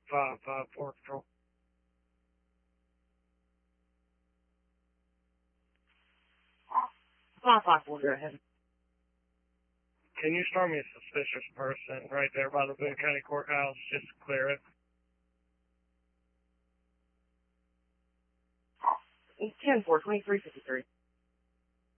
554 Control. 554, go ahead. Can you start me a suspicious person right there by the Boone County Courthouse just to clear it? 10-4, 2353.